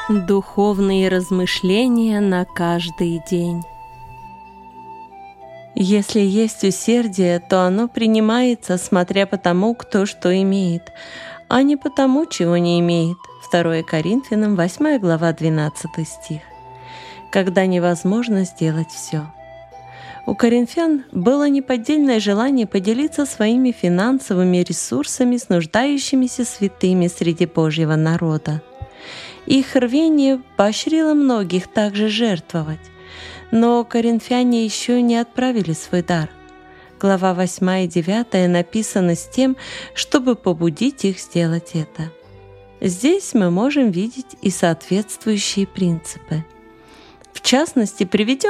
Духовные размышления на каждый день. Если есть усердие, то оно принимается, смотря по тому, кто что имеет, а не по тому, чего не имеет. 2 Коринфянам, 8 глава, 12 стих. Когда невозможно сделать все. У коринфян было неподдельное желание поделиться своими финансовыми ресурсами с нуждающимися святыми среди Божьего народа. Их рвение поощрило многих также жертвовать. Но коринфяне еще не отправили свой дар. Глава 8 и 9 написаны с тем, чтобы побудить их сделать это. Здесь мы можем видеть и соответствующие принципы. В частности, приведем